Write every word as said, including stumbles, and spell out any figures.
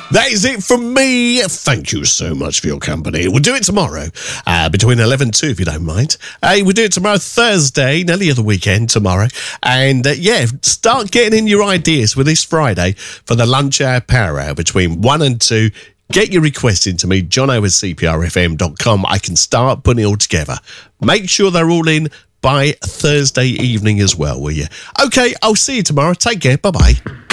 That is it from me. Thank you so much for your company. We'll do it tomorrow uh, between eleven and two, if you don't mind. Uh, we'll do it tomorrow, Thursday, nearly the weekend tomorrow. And uh, yeah, start getting in your ideas for this Friday for the lunch hour power hour between one and two. Get your requests into me, jono at c p r f m dot com. I can start putting it all together. Make sure they're all in by Thursday evening as well, will you? Okay, I'll see you tomorrow. Take care. Bye-bye.